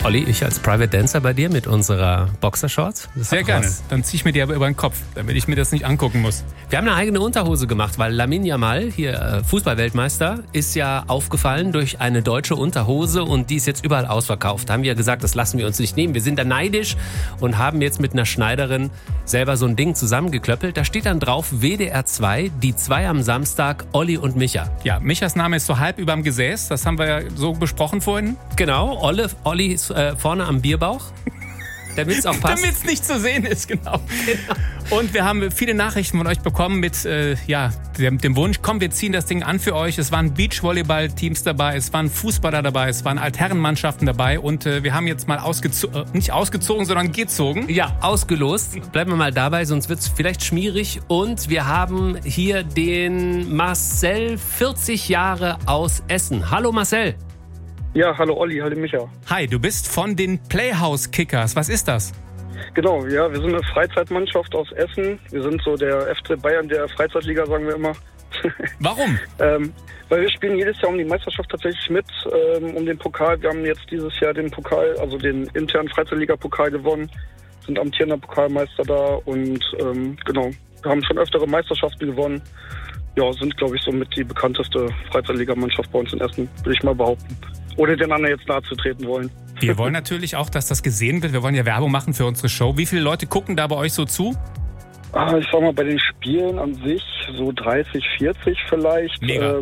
Olli, ich als Private Dancer bei dir mit unserer Boxershorts. Sehr gerne. Dann zieh ich mir die aber über den Kopf, damit ich mir das nicht angucken muss. Wir haben eine eigene Unterhose gemacht, weil Lamine Yamal, hier Fußballweltmeister, ist ja aufgefallen durch eine deutsche Unterhose und die ist jetzt überall ausverkauft. Da haben wir ja gesagt, das lassen wir uns nicht nehmen. Wir sind da neidisch und haben jetzt mit einer Schneiderin selber so ein Ding zusammengeklöppelt. Da steht dann drauf WDR 2, die 2 am Samstag, Olli und Micha. Ja, Michas Name ist so halb überm Gesäß, das haben wir ja so besprochen vorhin. Genau, Olli ist vorne am Bierbauch. Damit es auch passt. Damit es nicht zu sehen ist, genau. Und wir haben viele Nachrichten von euch bekommen mit dem Wunsch, komm, wir ziehen das Ding an für euch. Es waren Beachvolleyball-Teams dabei, es waren Fußballer dabei, es waren Altherrenmannschaften dabei und wir haben jetzt mal nicht ausgezogen, sondern gezogen. Ja, ausgelost. Bleiben wir mal dabei, sonst wird es vielleicht schmierig. Und wir haben hier den Marcel, 40 Jahre aus Essen. Hallo Marcel. Ja, hallo Olli, hallo Micha. Hi, du bist von den Playhouse Kickers. Was ist das? Genau, ja, wir sind eine Freizeitmannschaft aus Essen. Wir sind so der FC Bayern der Freizeitliga, sagen wir immer. Warum? Weil wir spielen jedes Jahr um die Meisterschaft tatsächlich mit, um den Pokal. Wir haben jetzt dieses Jahr den Pokal, also den internen Freizeitliga-Pokal gewonnen, sind amtierender Pokalmeister da und genau, wir haben schon öftere Meisterschaften gewonnen. Ja, sind, glaube ich, somit die bekannteste Freizeitligamannschaft bei uns in Essen, würde ich mal behaupten. Ohne den anderen jetzt nahe zu treten wollen. Wir wollen natürlich auch, dass das gesehen wird. Wir wollen ja Werbung machen für unsere Show. Wie viele Leute gucken da bei euch so zu? Ich sag mal, bei den Spielen an sich so 30, 40 vielleicht. Mega.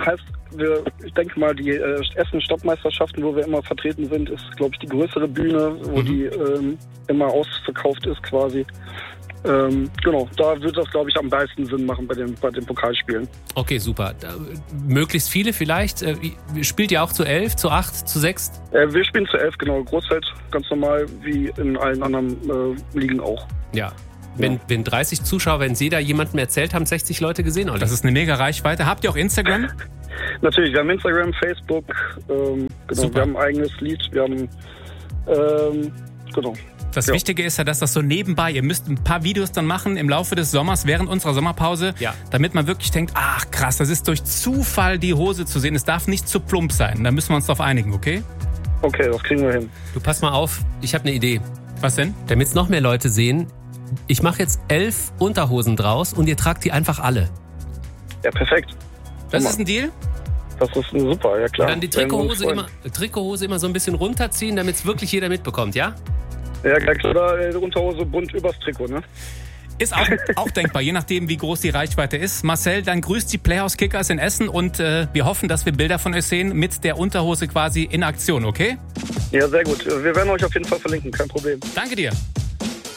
Ich denke mal, die Essen-Stadtmeisterschaften, wo wir immer vertreten sind, ist, glaube ich, die größere Bühne, wo die immer ausverkauft ist quasi. Genau, da wird das, glaube ich, am meisten Sinn machen bei den Pokalspielen. Okay, super. Möglichst viele vielleicht. Spielt ihr auch zu 11, zu 8, zu 6? Wir spielen zu 11, genau. Großfeld, ganz normal, wie in allen anderen Ligen auch. Ja. Wenn 30 Zuschauer, wenn Sie da jemandem erzählt haben, 60 Leute gesehen, oder? Das ist eine mega Reichweite. Habt ihr auch Instagram? Natürlich, wir haben Instagram, Facebook, genau, super. Wir haben ein eigenes Lied, wir haben, genau. Das Wichtige ist ja, dass das so nebenbei, ihr müsst ein paar Videos dann machen im Laufe des Sommers, während unserer Sommerpause, damit man wirklich denkt, ach krass, das ist durch Zufall die Hose zu sehen. Es darf nicht zu plump sein. Da müssen wir uns drauf einigen, okay? Okay, das kriegen wir hin. Du, pass mal auf, ich habe eine Idee. Was denn? Damit es noch mehr Leute sehen, ich mache jetzt 11 Unterhosen draus und ihr tragt die einfach alle. Ja, perfekt. Das ist ein Deal? Das ist super, ja klar. Und dann die Trikothose immer so ein bisschen runterziehen, damit es wirklich jeder mitbekommt, ja? Ja, klar, Unterhose bunt übers Trikot, ne? Ist auch denkbar, je nachdem, wie groß die Reichweite ist. Marcel, dann grüßt die Playhouse Kickers in Essen und wir hoffen, dass wir Bilder von euch sehen mit der Unterhose quasi in Aktion, okay? Ja, sehr gut. Wir werden euch auf jeden Fall verlinken, kein Problem. Danke dir.